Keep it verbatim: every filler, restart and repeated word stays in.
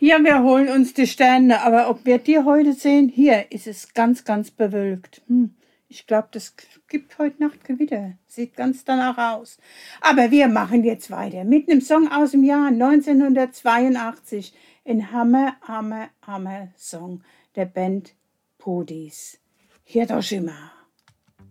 Ja, wir holen uns die Sterne, aber ob wir die heute sehen, hier ist es ganz, ganz bewölkt. Hm, ich glaube, das gibt heute Nacht Gewitter. Sieht ganz danach aus. Aber wir machen jetzt weiter mit einem Song aus dem Jahr neunzehnhundertzweiundachtzig. Ein Hammer, Hammer, Hammer Song der Band Podis. Hiroshima.